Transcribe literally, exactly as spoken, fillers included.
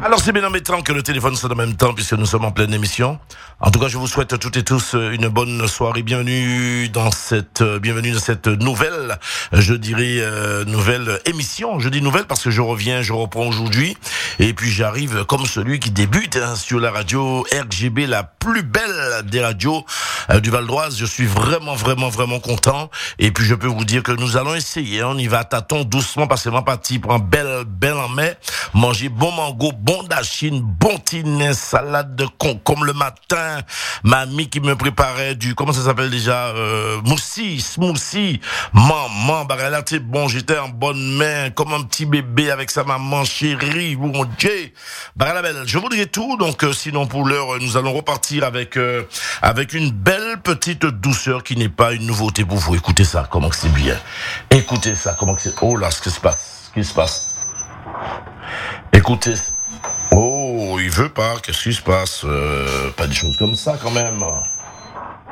Alors c'est bien embêtant que le téléphone sonne en même temps puisque nous sommes en pleine émission. En tout cas, je vous souhaite toutes et tous une bonne soirée. Bienvenue dans cette, bienvenue dans cette nouvelle, je dirais, euh, nouvelle émission. Je dis nouvelle parce que je reviens, je reprends aujourd'hui. Et puis j'arrive comme celui qui débute hein, sur la radio R G B, la plus belle des radios euh, du Val d'Oise. Je suis vraiment, vraiment, vraiment content. Et puis je peux vous dire que nous allons essayer. Hein, on y va à tâtons, doucement, parce que moi parti pour un bel, bel en mai. Manger bon mango, bon dachine, bon tine, salade de concombre le matin. Mamie qui me préparait du, comment ça s'appelle déjà, euh, moussi, smoothie. Maman, bah là, c'est bon, j'étais en bonne main, comme un petit bébé avec sa maman chérie, mon Dieu. Bah la belle, je vous dirai tout, donc euh, sinon pour l'heure, nous allons repartir avec euh, avec une belle petite douceur qui n'est pas une nouveauté pour vous. Écoutez ça, comment que c'est bien. Écoutez ça, comment que c'est. Oh là, ce qui se passe, ce qui se passe. Écoutez. Oh, il veut pas, qu'est-ce qui se passe euh, pas des choses comme ça quand même.